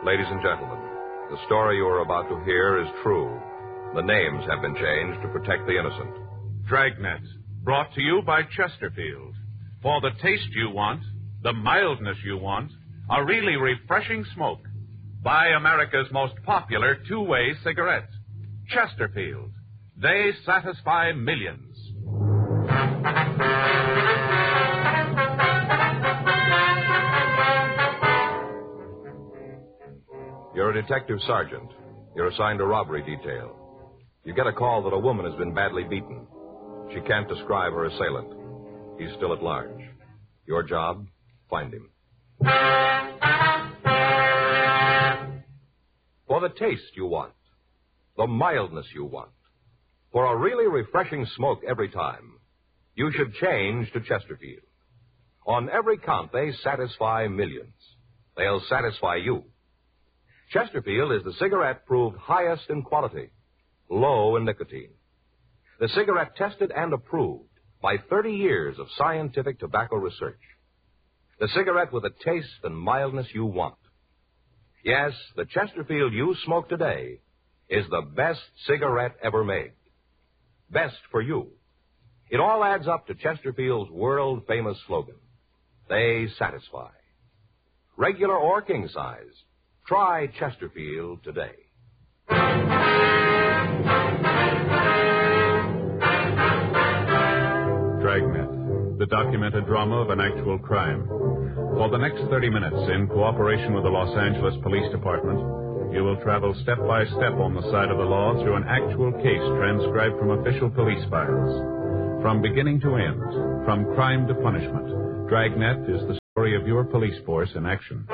Ladies and gentlemen, the story you are about to hear is true. The names have been changed to protect the innocent. Dragnet, brought to you by Chesterfield. For the taste you want, the mildness you want, a really refreshing smoke. Buy America's most popular two-way cigarette. Chesterfield. They satisfy millions. You're a detective sergeant. You're assigned a robbery detail. You get a call that a woman has been badly beaten. She can't describe her assailant. He's still at large. Your job, find him. For the taste you want, the mildness you want, for a really refreshing smoke every time, you should change to Chesterfield. On every count, they satisfy millions. They'll satisfy you. Chesterfield is the cigarette proved highest in quality, low in nicotine. The cigarette tested and approved by 30 years of scientific tobacco research. The cigarette with the taste and mildness you want. Yes, the Chesterfield you smoke today is the best cigarette ever made. Best for you. It all adds up to Chesterfield's world-famous slogan. They satisfy. Regular or king size. Try Chesterfield today. Dragnet, the documented drama of an actual crime. For the next 30 minutes, in cooperation with the Los Angeles Police Department, you will travel step by step on the side of the law through an actual case transcribed from official police files. From beginning to end, from crime to punishment, Dragnet is the story of your police force in action.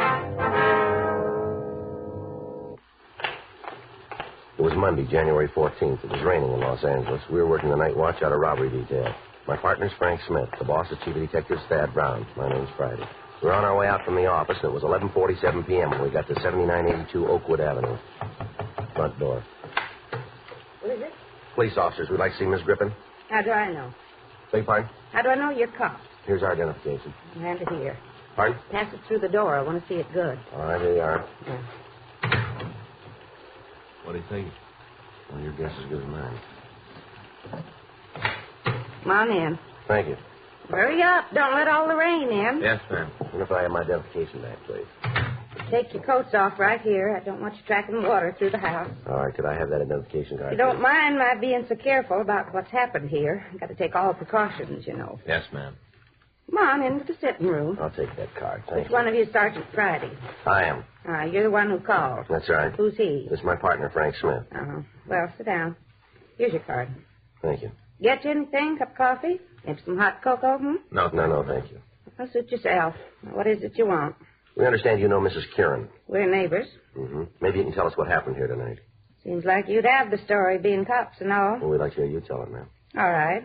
It was Monday, January 14th. It was raining in Los Angeles. We were working the night watch out of robbery detail. My partner's Frank Smith. The boss is Chief of Detectives Thad Brown. My name's Friday. We were on our way out from the office, and it was 11:47 p.m. when we got to 7982 Oakwood Avenue. Front door. What is it? Police officers. We'd like to see Miss Griffin. How do I know? Beg pardon? How do I know you're cops? Here's our identification. Hand it here. Pardon? Pass it through the door. I want to see it good. All right, here you are. Yeah. What do you think? Well, your guess is as good as mine. Come on in. Thank you. Hurry up. Don't let all the rain in. Yes, ma'am. And if I have my identification back, please. Take your coats off right here. I don't want you tracking water through the house. All right, could I have that identification card? If you don't please? mind my being so careful about what's happened here. I've got to take all precautions, you know. Yes, ma'am. Come on into the sitting room. I'll take that card. Thank Which you. one of you is Sergeant Friday? I am. You're the one who called. That's right. Who's he? This is my partner, Frank Smith. Uh-huh. Well, sit down. Here's your card. Thank you. Get you anything? Cup of coffee? Maybe some hot cocoa? No, thank you. Well, suit yourself. What is it you want? We understand you know Mrs. Kieran. We're neighbors. Mm-hmm. Maybe you can tell us what happened here tonight. Seems like you'd have the story, being cops and all. Well, we'd like to hear you tell it, ma'am. All right.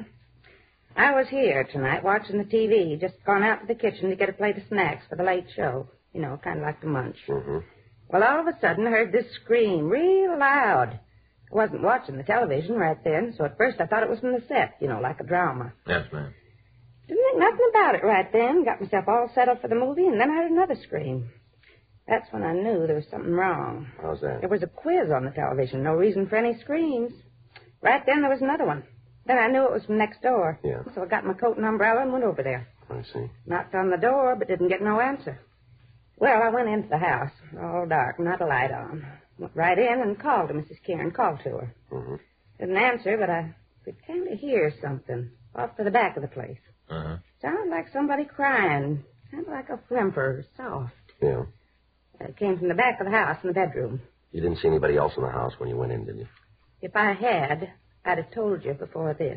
I was here tonight watching the TV. Just gone out to the kitchen to get a plate of snacks for the late show. You know, kind of like the munch. Mm-hmm. Well, all of a sudden, I heard this scream real loud. I wasn't watching the television right then, so at first I thought it was from the set, you know, like a drama. Yes, ma'am. Didn't think nothing about it right then. Got myself all settled for the movie, and then I heard another scream. That's when I knew there was something wrong. How's that? There was a quiz on the television. No reason for any screams. Right then, there was another one. Then I knew it was from next door. Yeah. So I got my coat and umbrella and went over there. I see. Knocked on the door, but didn't get no answer. Well, I went into the house, all dark, not a light on. Went right in and called to Mrs. Kieran, called to her. Mm-hmm. Didn't answer, but I could kind of hear something off to the back of the place. Uh-huh. Sounded like somebody crying, kind of like a whimper, soft. Yeah. It came from the back of the house in the bedroom. You didn't see anybody else in the house when you went in, did you? If I had, I'd have told you before this.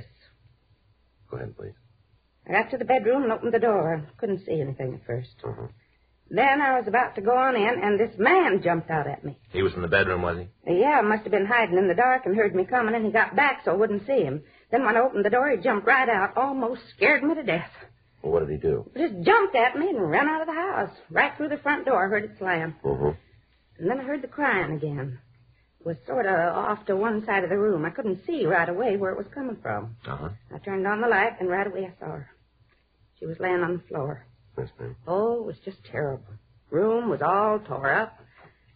Go ahead, please. I got to the bedroom and opened the door. Couldn't see anything at first. Uh-huh. Then I was about to go on in, and this man jumped out at me. He was in the bedroom, was he? Yeah, must have been hiding in the dark and heard me coming, and he got back so I wouldn't see him. Then when I opened the door, he jumped right out, almost scared me to death. Well, what did he do? He just jumped at me and ran out of the house. Right through the front door, I heard it slam. Mm-hmm. And then I heard the crying again. It was sort of off to one side of the room. I couldn't see right away where it was coming from. Uh-huh. I turned on the light, and right away I saw her. She was laying on the floor. Yes, ma'am. Oh, it was just terrible. Room was all tore up.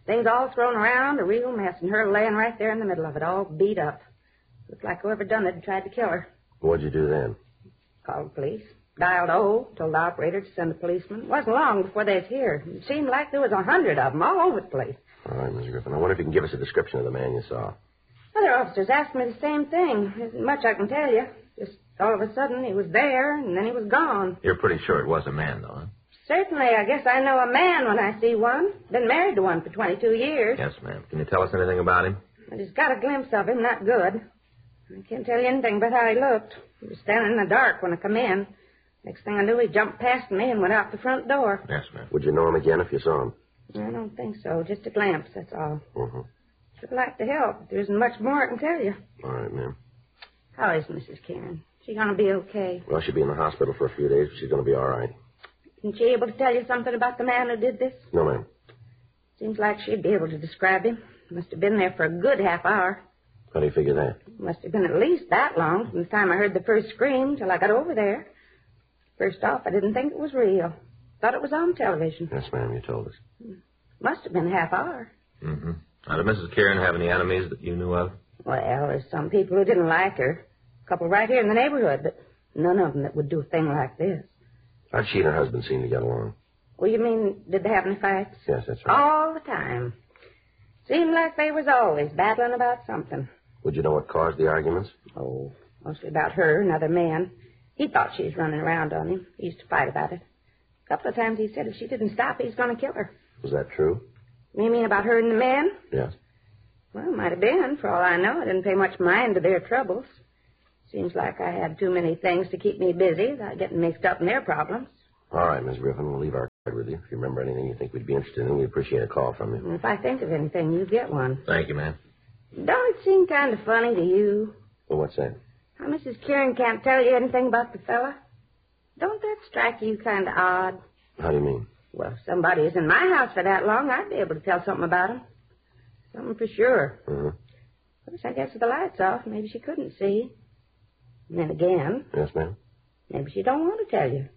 Things all thrown around, a real mess, and her laying right there in the middle of it, all beat up. Looked like whoever done it had tried to kill her. What'd you do then? Called the police. Dialed O, told the operator to send a policeman. It wasn't long before they was here. It seemed like there was 100 of them all over the place. All right, Miss Griffin. I wonder if you can give us a description of the man you saw. Other officers asked me the same thing. There isn't much I can tell you. Just all of a sudden he was there, and then he was gone. You're pretty sure it was a man, though, huh? Certainly, I guess I know a man when I see one. Been married to one for 22 years. Yes, ma'am. Can you tell us anything about him? I just got a glimpse of him, not good. I can't tell you anything about how he looked. He was standing in the dark when I come in. Next thing I knew, he jumped past me and went out the front door. Yes, ma'am. Would you know him again if you saw him? I don't think so. Just a glimpse, that's all. Mm-hmm. Should like to help. There isn't much more I can tell you. All right, ma'am. How is Mrs. Karen? She going to be okay? Well, she'll be in the hospital for a few days, but she's going to be all right. Isn't she able to tell you something about the man who did this? No, ma'am. Seems like she'd be able to describe him. Must have been there for a good half hour. How do you figure that? Must have been at least that long from the time I heard the first scream till I got over there. First off, I didn't think it was real. Thought it was on television. Yes, ma'am, you told us. Must have been a half hour. Mm-hmm. Now, did Mrs. Kieran have any enemies that you knew of? Well, there's some people who didn't like her. A couple right here in the neighborhood, but none of them that would do a thing like this. How'd she and her husband seem to get along? Well, you mean, did they have any fights? Yes, that's right. All the time. Seemed like they was always battling about something. Would you know what caused the arguments? Oh, mostly about her, another man. He thought she was running around on him. He used to fight about it. A couple of times he said if she didn't stop, he's going to kill her. Was that true? You mean about her and the man? Yes. Well, it might have been. For all I know, I didn't pay much mind to their troubles. Seems like I had too many things to keep me busy without getting mixed up in their problems. All right, Miss Griffin, we'll leave our card with you. If you remember anything you think we'd be interested in, we'd appreciate a call from you. And if I think of anything, you get one. Thank you, ma'am. Don't it seem kind of funny to you? Well, what's that? How Mrs. Kieran can't tell you anything about the fella? Don't that strike you kind of odd? How do you mean? Well, if somebody is in my house for that long, I'd be able to tell something about him. Something for sure. Mm-hmm. Of course, I guess with the lights off, maybe she couldn't see. And then again, Yes, ma'am? maybe she don't want to tell you.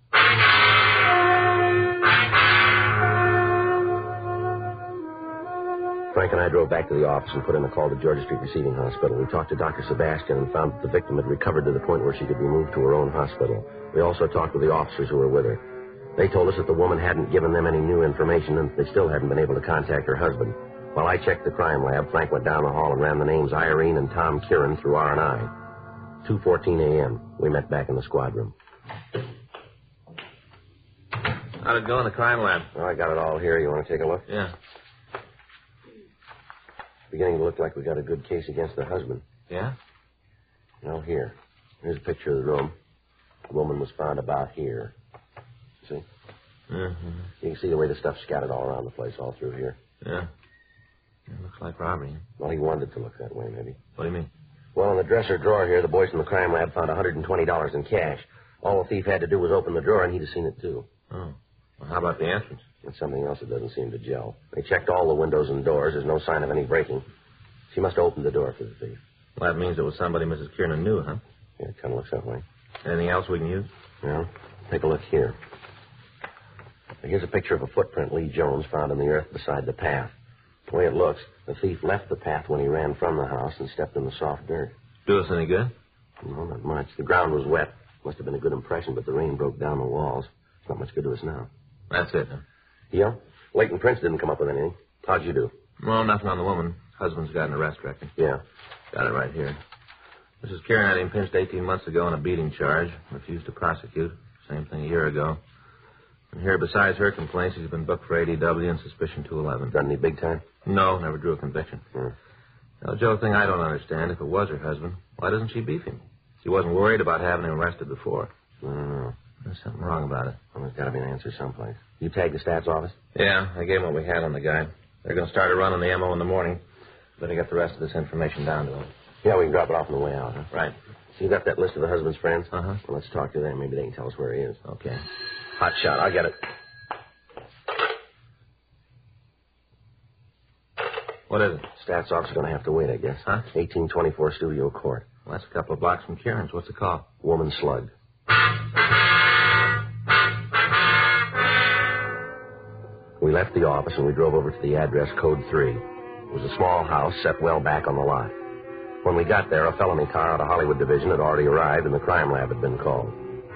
Frank and I drove back to the office and put in a call to Georgia Street Receiving Hospital. We talked to Dr. Sebastian and found that the victim had recovered to the point where she could be moved to her own hospital. We also talked with the officers who were with her. They told us that the woman hadn't given them any new information and they still hadn't been able to contact her husband. While I checked the crime lab, Frank went down the hall and ran the names Irene and Tom Kieran through R&I. 2:14 a.m. We met back in the squad room. How'd it go in the crime lab? Well, I got it all here. You want to take a look? Yeah. Beginning to look like we got a good case against the husband. Yeah? Now, here. Here's a picture of the room. The woman was found about here. See? Mm-hmm. You can see the way the stuff's scattered all around the place, all through here. Yeah. It looks like robbery. Well, he wanted it to look that way, maybe. What do you mean? Well, in the dresser drawer here, the boys from the crime lab found $120 in cash. All the thief had to do was open the drawer, and he'd have seen it, too. Oh. Well, how about the entrance? That's something else that doesn't seem to gel. They checked all the windows and doors. There's no sign of any breaking. She must have opened the door for the thief. Well, that means it was somebody Mrs. Kieran knew, huh? Yeah, it kind of looks that way. Anything else we can use? Well, take a look here. Here's a picture of a footprint Lee Jones found in the earth beside the path. The way it looks, the thief left the path when he ran from the house and stepped in the soft dirt. Do us any good? No, not much. The ground was wet. Must have been a good impression, but the rain broke down the walls. It's not much good to us now. That's it, huh? Yeah? Leighton Prince didn't come up with anything. How'd you do? Well, nothing on the woman. Husband's got an arrest record. Yeah. Got it right here. Mrs. Kieran had him pinched 18 months ago on a beating charge. Refused to prosecute. Same thing a year ago. And here, besides her complaints, he's been booked for ADW and suspicion 211. Done any big time? No, never drew a conviction. Now, Joe, the thing I don't understand, if it was her husband, why doesn't she beef him? She wasn't worried about having him arrested before. I don't know. There's something wrong about it. Well, there's got to be an answer someplace. You tagged the stats office? Yeah, I gave him what we had on the guy. They're going to start a run on the MO in the morning. Better get the rest of this information down to him. Yeah, we can drop it off on the way out, huh? Right. So you got that list of the husband's friends? Uh-huh. Well, let's talk to them. Maybe they can tell us where he is. Okay. Hot shot. I'll get it. What is it? Stats office is going to have to wait, I guess. Huh? 1824 Studio Court. Well, that's a couple of blocks from Kieran's. What's the call? Woman slugged. We left the office and we drove over to the address code 3. It was a small house set well back on the lot. When we got there, a felony car out of Hollywood Division had already arrived and the crime lab had been called.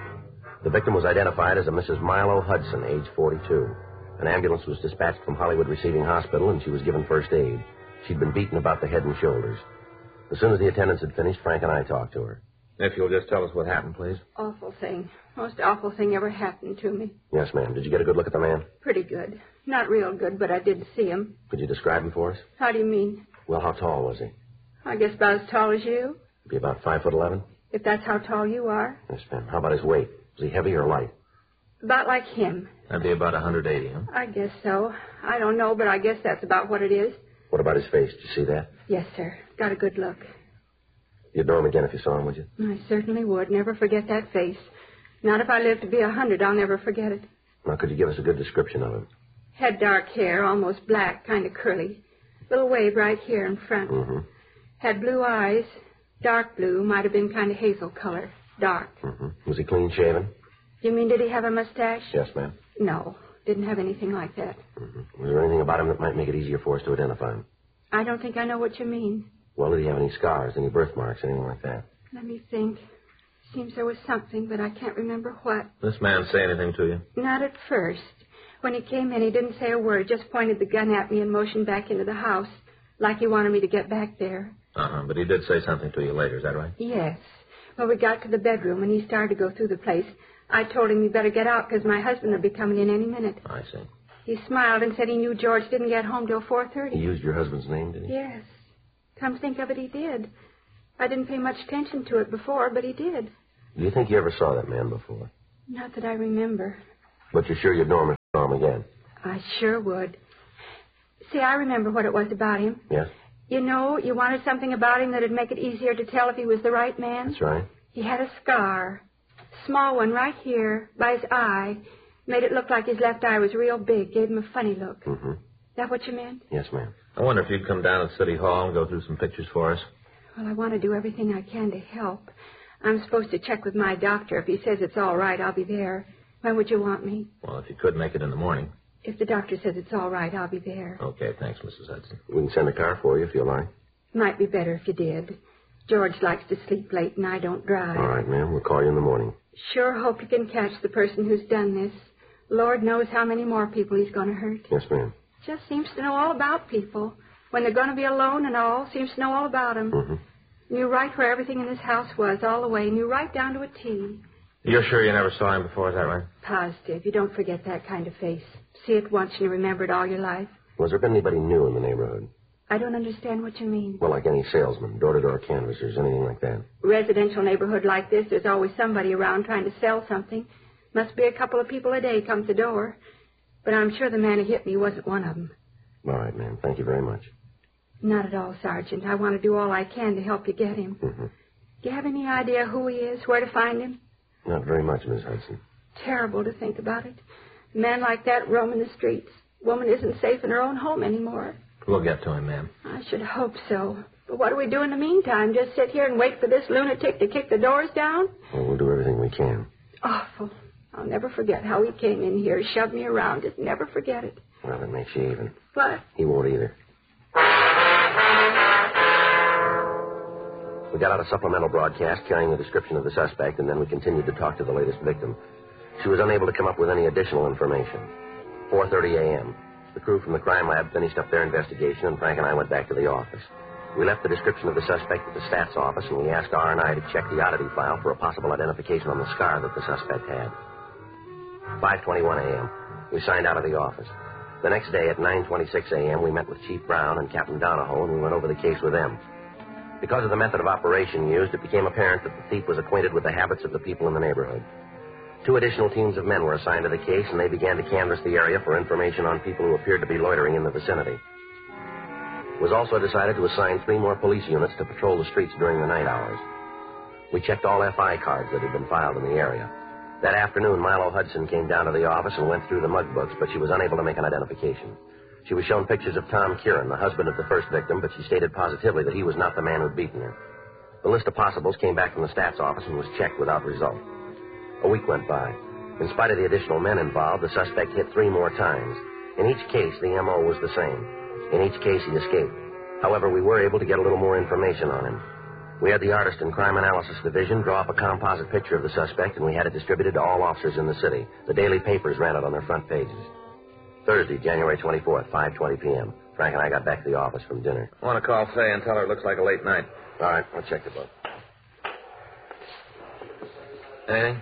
The victim was identified as a Mrs. Milo Hudson, age 42. An ambulance was dispatched from Hollywood Receiving Hospital and she was given first aid. She'd been beaten about the head and shoulders. As soon as the attendants had finished, Frank and I talked to her. If you'll just tell us what happened, please. Awful thing. Most awful thing ever happened to me. Yes, ma'am. Did you get a good look at the man? Pretty good. Not real good, but I did see him. Could you describe him for us? How do you mean? Well, how tall was he? I guess about as tall as you. Be about 5'11"? If that's how tall you are. Yes, ma'am. How about his weight? Was he heavy or light? About like him. That'd be about 180, huh? I guess so. I don't know, but I guess that's about what it is. What about his face? Did you see that? Yes, sir. Got a good look. You'd know him again if you saw him, would you? I certainly would. Never forget that face. Not if I live to be 100, I'll never forget it. Now, could you give us a good description of him? Had dark hair, almost black, kind of curly. Little wave right here in front. Mm-hmm. Had blue eyes, dark blue, might have been kind of hazel color, dark. Mm-hmm. Was he clean shaven? You mean did he have a mustache? Yes, ma'am. No, didn't have anything like that. Mm-hmm. Was there anything about him that might make it easier for us to identify him? I don't think I know what you mean. Well, did he have any scars, any birthmarks, anything like that? Let me think. Seems there was something, but I can't remember what. This man say anything to you? Not at first. When he came in, he didn't say a word, just pointed the gun at me and motioned back into the house, like he wanted me to get back there. Uh-huh, but he did say something to you later, is that right? Yes. When we got to the bedroom and he started to go through the place, I told him he better get out because my husband would be coming in any minute. I see. He smiled and said he knew George didn't get home till 4:30. He used your husband's name, did he? Yes. Come to think of it, he did. I didn't pay much attention to it before, but he did. Do you think you ever saw that man before? Not that I remember. But you're sure you'd know him if you saw him again? I sure would. See, I remember what it was about him. Yes? You know, you wanted something about him that'd make it easier to tell if he was the right man. That's right. He had a scar. Small one right here, by his eye. Made it look like his left eye was real big. Gave him a funny look. Mm-hmm. That what you meant? Yes, ma'am. I wonder if you'd come down to City Hall and go through some pictures for us. Well, I want to do everything I can to help. I'm supposed to check with my doctor. If he says it's all right, I'll be there. When would you want me? Well, if you could make it in the morning. If the doctor says it's all right, I'll be there. Okay, thanks, Mrs. Hudson. We can send a car for you if you like. Might be better if you did. George likes to sleep late and I don't drive. All right, ma'am. We'll call you in the morning. Sure hope you can catch the person who's done this. Lord knows how many more people he's going to hurt. Yes, ma'am. Just seems to know all about people. When they're going to be alone and all, seems to know all about them. Mm-hmm. Knew right where everything in this house was, all the way. Knew right down to a T. You're sure you never saw him before, is that right? Positive. You don't forget that kind of face. See it once and you remember it all your life. Was there been anybody new in the neighborhood? I don't understand what you mean. Well, like any salesman, door-to-door canvassers, anything like that. Residential neighborhood like this, there's always somebody around trying to sell something. Must be a couple of people a day come to the door. But I'm sure the man who hit me wasn't one of them. All right, ma'am. Thank you very much. Not at all, Sergeant. I want to do all I can to help you get him. Mm-hmm. Do you have any idea who he is, where to find him? Not very much, Miss Hudson. Terrible to think about it. A man like that roaming the streets. Woman isn't safe in her own home anymore. We'll get to him, ma'am. I should hope so. But what do we do in the meantime? Just sit here and wait for this lunatic to kick the doors down? Well, we'll do everything we can. Awful. I'll never forget how he came in here, shoved me around. Just never forget it. Well, that makes you even. What? He won't either. We got out a supplemental broadcast carrying the description of the suspect, and then we continued to talk to the latest victim. She was unable to come up with any additional information. 4:30 a.m. The crew from the crime lab finished up their investigation, and Frank and I went back to the office. We left the description of the suspect at the stats office, and we asked R&I to check the oddity file for a possible identification on the scar that the suspect had. 5:21 a.m. We signed out of the office. The next day at 9:26 a.m., we met with Chief Brown and Captain Donahoe, and we went over the case with them. Because of the method of operation used, it became apparent that the thief was acquainted with the habits of the people in the neighborhood. 2 additional teams of men were assigned to the case, and they began to canvass the area for information on people who appeared to be loitering in the vicinity. It was also decided to assign 3 more police units to patrol the streets during the night hours. We checked all FI cards that had been filed in the area. That afternoon, Milo Hudson came down to the office and went through the mug books, but she was unable to make an identification. She was shown pictures of Tom Kieran, the husband of the first victim, but she stated positively that he was not the man who'd beaten her. The list of possibles came back from the stats office and was checked without result. A week went by. In spite of the additional men involved, the suspect hit 3 more times. In each case, the M.O. was the same. In each case, he escaped. However, we were able to get a little more information on him. We had the artist in Crime Analysis Division draw up a composite picture of the suspect, and we had it distributed to all officers in the city. The daily papers ran it on their front pages. Thursday, January 24th, 5:20 p.m. Frank and I got back to the office from dinner. I want to call Faye and tell her it looks like a late night. All right, I'll check the book. Anything?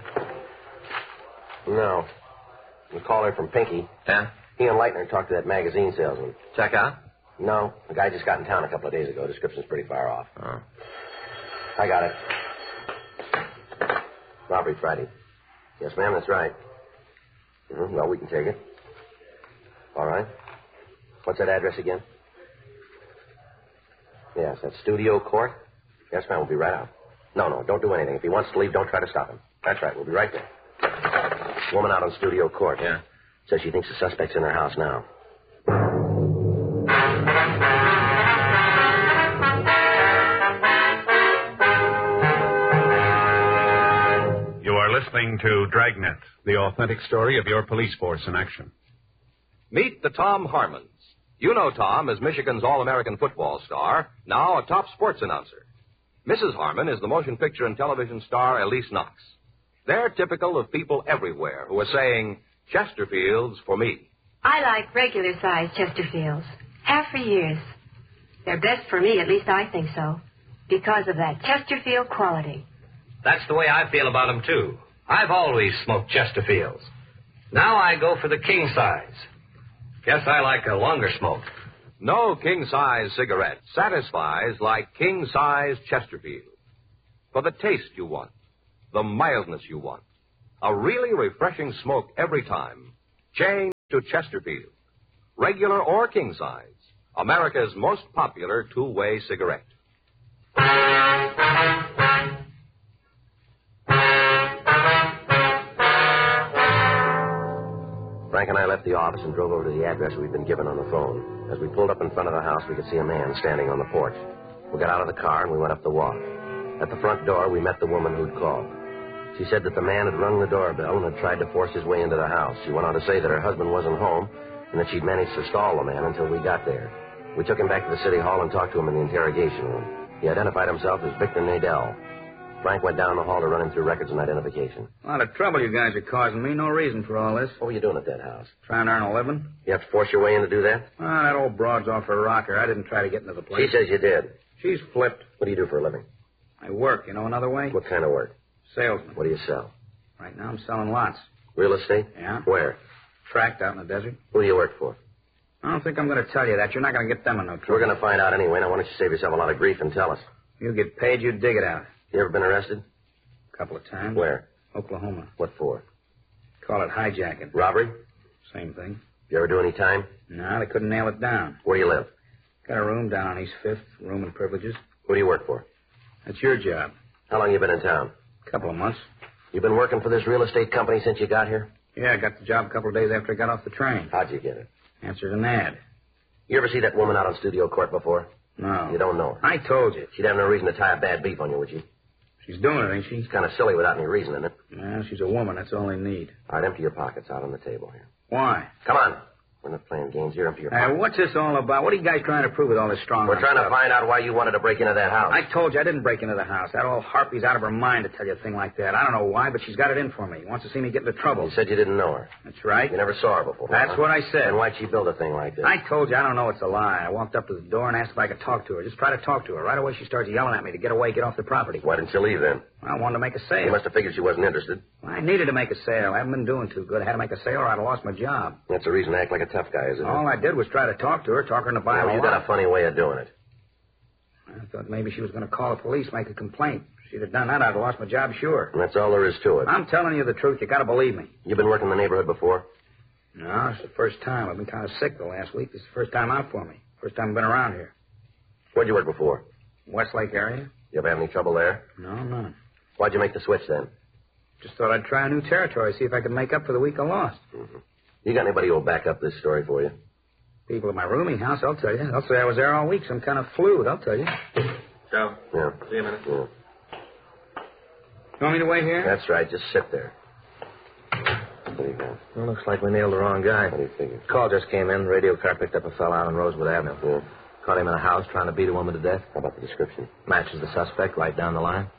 No. We called her from Pinky. Yeah? He and Leitner talked to that magazine salesman. Check out? No, the guy just got in town a couple of days ago. Description's pretty far off. Oh. I got it. Robbery Friday. Yes, ma'am, that's right. Well, we can take it. All right. What's that address again? Yes, that's Studio Court. Yes, ma'am, we'll be right out. No, don't do anything. If he wants to leave, don't try to stop him. That's right, we'll be right there. Woman out on Studio Court. Yeah. Says she thinks the suspect's in her house now. You are listening to Dragnet, the authentic story of your police force in action. Meet the Tom Harmons. You know Tom as Michigan's All-American football star, now a top sports announcer. Mrs. Harmon is the motion picture and television star Elise Knox. They're typical of people everywhere who are saying, Chesterfields for me. I like regular-sized Chesterfields. Have for years. They're best for me, at least I think so, because of that Chesterfield quality. That's the way I feel about them, too. I've always smoked Chesterfields. Now I go for the king size. Guess I like a longer smoke. No king-size cigarette satisfies like king-size Chesterfield. For the taste you want, the mildness you want, a really refreshing smoke every time, change to Chesterfield. Regular or king-size, America's most popular two-way cigarette. Frank and I left the office and drove over to the address we'd been given on the phone. As we pulled up in front of the house, we could see a man standing on the porch. We got out of the car and we went up the walk. At the front door, we met the woman who'd called. She said that the man had rung the doorbell and had tried to force his way into the house. She went on to say that her husband wasn't home and that she'd managed to stall the man until we got there. We took him back to the city hall and talked to him in the interrogation room. He identified himself as Victor Nadell. Frank went down the hall to run him through records and identification. A lot of trouble you guys are causing me. No reason for all this. What were you doing at that house? Trying to earn a living. You have to force your way in to do that? Ah, that old broad's off her rocker. I didn't try to get into the place. She says you did. She's flipped. What do you do for a living? I work, you know another way? What kind of work? Salesman. What do you sell? Right now I'm selling lots. Real estate? Yeah. Where? Tracked out in the desert. Who do you work for? I don't think I'm going to tell you that. You're not going to get them in no trouble. We're going to find out anyway. Now, why don't you save yourself a lot of grief and tell us? You get paid, you dig it out. You ever been arrested? A couple of times. Where? Oklahoma. What for? Call it hijacking. Robbery? Same thing. You ever do any time? No, they couldn't nail it down. Where do you live? Got a room down on East 5th, room and privileges. Who do you work for? That's your job. How long you been in town? A couple of months. You been working for this real estate company since you got here? Yeah, I got the job a couple of days after I got off the train. How'd you get it? Answered an ad. You ever see that woman out on Studio Court before? No. You don't know her? I told you. She'd have no reason to tie a bad beef on you, would she? She's doing it, ain't she? It's kind of silly without any reason in it. Yeah, she's a woman. That's all they need. All right, empty your pockets out on the table here. Why? Come on. We're not playing games here. Empty your Hey, pockets. what's this all about? What are you guys trying to prove with all this strong We're arm trying to stuff? find out why you wanted to break into that house. I told you I didn't break into the house. That old harpy's out of her mind to tell you a thing like that. I don't know why, but she's got it in for me. Wants to see me get into trouble. You said you didn't know her. That's right. You never saw her before. That's what I said. And why'd she build a thing like this? I told you I don't know it's a lie. I walked up to the door and asked if I could talk to her. Just try to talk to her. Right away she starts yelling at me to get away, get off the property. Why didn't you leave then? I wanted to make a sale. You must have figured she wasn't interested. I needed to make a sale. I haven't been doing too good. I had to make a sale or I'd have lost my job. That's a reason to act like a tough guy, isn't it? All I did was try to talk to her, talk her into buying Well, a you lot. got a funny way of doing it. I thought maybe she was going to call the police, make a complaint. If she'd have done that, I'd have lost my job, sure. And that's all there is to it. I'm telling you the truth. You got to believe me. You been working in the neighborhood before? No, it's the first time. I've been kind of sick the last week. This is the first time out for me. First time I've been around here. Where'd you work before? Westlake area? You ever have any trouble there? No, none. Why'd you make the switch then? Just thought I'd try a new territory, see if I could make up for the week I lost. Mm-hmm. You got anybody who'll back up this story for you? People at my rooming house, I'll tell you. They'll say I was there all week, some kind of flu, they'll tell you. Joe, Yeah. see you in a minute. Yeah. You want me to wait here? That's right. Just sit there. What do you got? Well, looks like we nailed the wrong guy. What do you figure? Call just came in. Radio car picked up a fellow out on Rosewood Avenue. Yeah. Caught him in a house trying to beat a woman to death. How about the description? Matches the suspect right down the line.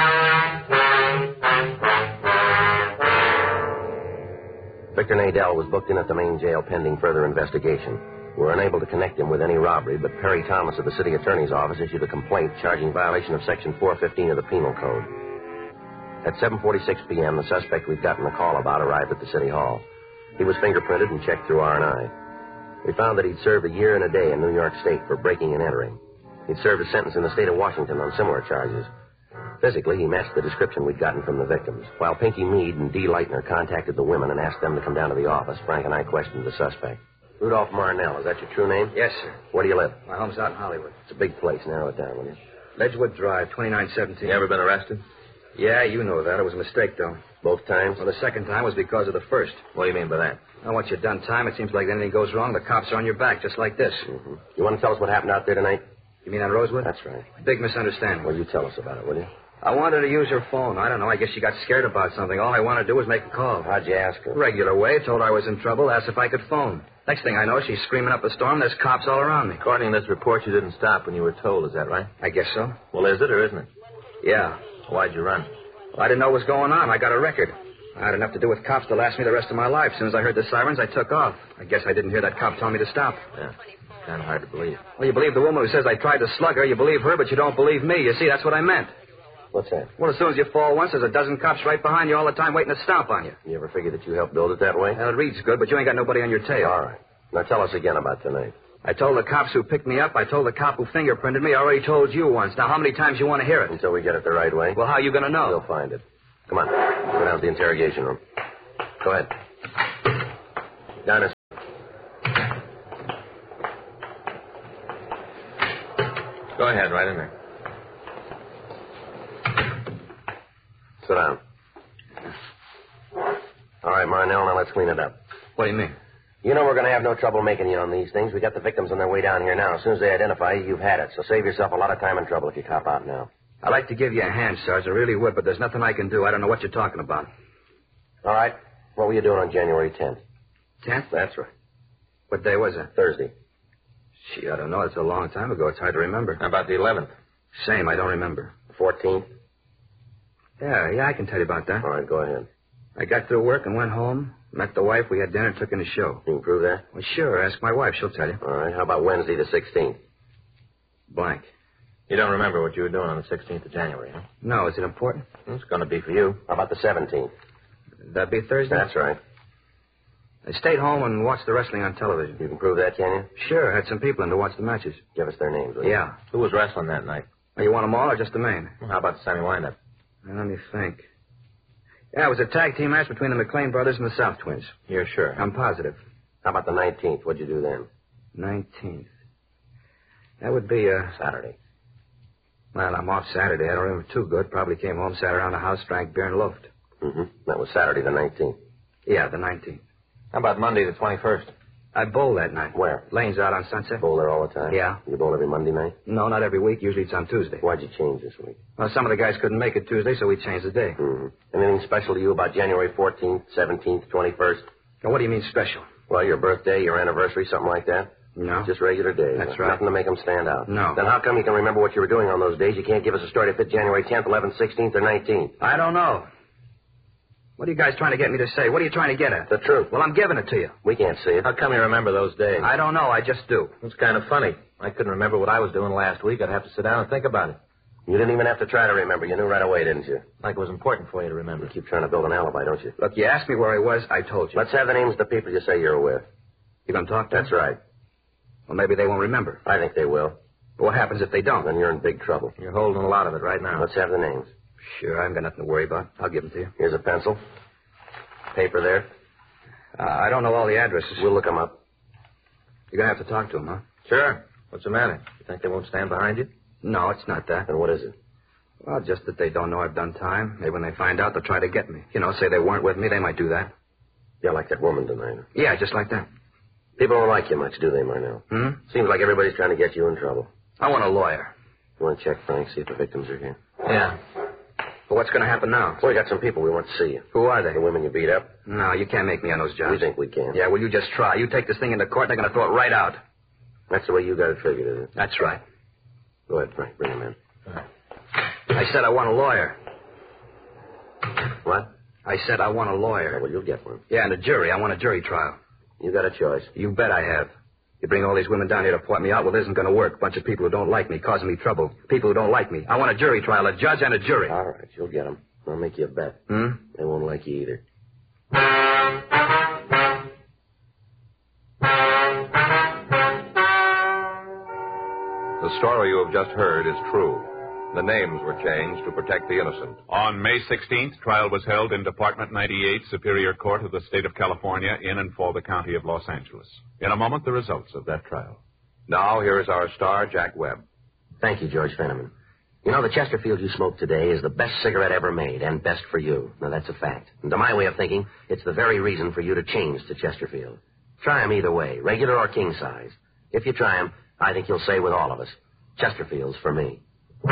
Victor Nadell was booked in at the main jail pending further investigation. We were unable to connect him with any robbery, but Perry Thomas of the city attorney's office issued a complaint charging violation of Section 415 of the Penal Code. At 7:46 p.m., the suspect we'd gotten a call about arrived at the city hall. He was fingerprinted and checked through R&I. We found that he'd served a year and a day in New York State for breaking and entering. He'd served a sentence in the state of Washington on similar charges. Physically, he matched the description we'd gotten from the victims. While Pinky Meade and Dee Leitner contacted the women and asked them to come down to the office, Frank and I questioned the suspect. Rudolph Marnell, is that your true name? Yes, sir. Where do you live? My home's out in Hollywood. It's a big place. Narrow it down, will you? Ledgewood Drive, 2917. You ever been arrested? Yeah, you know that. It was a mistake, though. Both times? Well, the second time was because of the first. What do you mean by that? Now, once you've done time, it seems like anything goes wrong, the cops are on your back, just like this. Mm-hmm. You want to tell us what happened out there tonight? You mean on Rosewood? That's right. Big misunderstanding. Well, you tell us about it, will you? I wanted to use her phone. I don't know. I guess she got scared about something. All I wanted to do was make a call. How'd you ask her? Regular way. Told her I was in trouble. Asked if I could phone. Next thing I know, she's screaming up a storm. There's cops all around me. According to this report, you didn't stop when you were told. Is that right? I guess so. Well, is it or isn't it? Yeah. Why'd you run? Well, I didn't know what was going on. I got a record. I had enough to do with cops to last me the rest of my life. As soon as I heard the sirens, I took off. I guess I didn't hear that cop tell me to stop. Yeah. Kind of hard to believe. Well, you believe the woman who says I tried to slug her. You believe her, but you don't believe me. You see, that's what I meant. What's that? Well, as soon as you fall once, there's a dozen cops right behind you all the time waiting to stomp on you. You ever figure that you helped build it that way? Well, it reads good, but you ain't got nobody on your tail. All right. Now tell us again about tonight. I told the cops who picked me up. I told the cop who fingerprinted me. I already told you once. Now, how many times you want to hear it? Until we get it the right way. Well, how are you going to know? We'll find it. Come on. Go down to the interrogation room. Go ahead. Down this. Go ahead, right in there. Sit down. All right, Marnell, now let's clean it up. What do you mean? You know we're going to have no trouble making you on these things. We got the victims on their way down here now. As soon as they identify you, you've had it. So save yourself a lot of time and trouble if you cop out now. I'd like to give you a hand, Sarge. I really would, but there's nothing I can do. I don't know what you're talking about. All right. What were you doing on January 10th? 10th? That's right. What day was it? Thursday. Gee, I don't know. It's a long time ago. It's hard to remember. How about the 11th? Same. I don't remember. 14th? Yeah, I can tell you about that. All right, go ahead. I got through work and went home. Met the wife. We had dinner, took in the show. You can prove that? Well, sure. Ask my wife. She'll tell you. All right. How about Wednesday the 16th? Blank. You don't remember what you were doing on the 16th of January, huh? No, is it important? It's going to be for you. How about the 17th? That'd be Thursday? That's right. I stayed home and watched the wrestling on television. You can prove that, can you? Sure. Had some people in to watch the matches. Give us their names, will you? Yeah. Who was wrestling that night? Now, you want them all or just the main? How about the semi-windup? Let me think. Yeah, it was a tag team match between the McLean brothers and the South Twins. You're sure? I'm positive. How about the 19th? What'd you do then? 19th. That would be Saturday. Well, I'm off Saturday. I don't remember too good. Probably came home, sat around the house, drank beer, and loafed. Mm-hmm. That was Saturday the 19th. Yeah, the 19th. How about Monday the 21st? I bowled that night. Where? Lane's out on Sunset. Bowl there all the time? Yeah. You bowl every Monday night? No, not every week. Usually it's on Tuesday. Why'd you change this week? Well, some of the guys couldn't make it Tuesday, so we changed the day. Mm-hmm. Anything special to you about January 14th, 17th, 21st? Now, what do you mean special? Well, your birthday, your anniversary, something like that? No. Just regular days. That's right. Nothing to make them stand out. No. Then how come you can remember what you were doing on those days? You can't give us a story to fit January 10th, 11th, 16th, or 19th. I don't know. What are you guys trying to get me to say? What are you trying to get at? The truth. Well, I'm giving it to you. We can't see it. How come you remember those days? I don't know. I just do. It's kind of funny. I couldn't remember what I was doing last week. I'd have to sit down and think about it. You didn't even have to try to remember. You knew right away, didn't you? Like it was important for you to remember. You keep trying to build an alibi, don't you? Look, you asked me where I was. I told you. Let's have the names of the people you say you're with. You gonna talk to them? That's right. Well, maybe they won't remember. I think they will. But what happens if they don't? Then you're in big trouble. You're holding a lot of it right now. Let's have the names. Sure, I haven't got nothing to worry about. I'll give them to you. Here's a pencil. Paper there. I don't know all the addresses. We'll look them up. You're gonna have to talk to them, huh? Sure. What's the matter? You think they won't stand behind you? No, it's not that. And what is it? Well, just that they don't know I've done time. Maybe when they find out, they'll try to get me. You know, say they weren't with me. They might do that. Yeah, like that woman tonight. Yeah, just like that. People don't like you much, do they, Marnell? Seems like everybody's trying to get you in trouble. I want a lawyer. You want to check, Frank, see if the victims are here? Yeah. Well, what's going to happen now? We got some people we want to see you. Who are they? The women you beat up. No, you can't make me on those jobs. We think we can. Yeah, well, you just try. You take this thing into court, they're going to throw it right out. That's the way you got it figured, is it? That's right. Go ahead, Frank. Bring him in. I said I want a lawyer. What? I said I want a Yeah, lawyer. well, you'll get one. Yeah, and a jury. I want a jury trial. You got a choice. You bet I have. You bring all these women down here to point me out, well, this isn't going to work. A bunch of people who don't like me, causing me trouble. People who don't like me. I want a jury trial, a judge and a jury. All right, you'll get them. I'll make you a bet. They won't like you either. The story you have just heard is true. The names were changed to protect the innocent. On May 16th, trial was held in Department 98, Superior Court of the State of California, in and for the County of Los Angeles. In a moment, the results of that trial. Now, here is our star, Jack Webb. Thank you, George Fenneman. You know, the Chesterfield you smoked today is the best cigarette ever made, and best for you. Now, that's a fact. And to my way of thinking, it's the very reason for you to change to Chesterfield. Try 'em either way, regular or king size. If you try 'em, I think you'll say with all of us, Chesterfield's for me.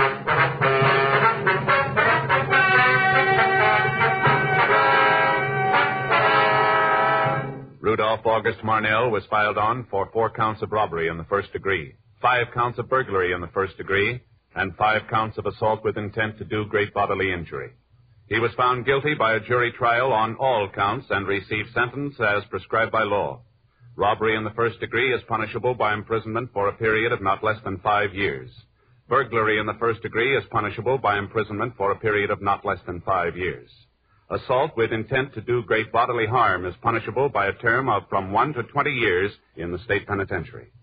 Rudolph August Marnell was filed on for 4 counts of robbery in the first degree, 5 counts of burglary in the first degree, and 5 counts of assault with intent to do great bodily injury. He was found guilty by a jury trial on all counts and received sentence as prescribed by law. Robbery in the first degree is punishable by imprisonment for a period of not less than 5 years. Burglary in the first degree is punishable by imprisonment for a period of not less than 5 years. Assault with intent to do great bodily harm is punishable by a term of from 1 to 20 years in the state penitentiary.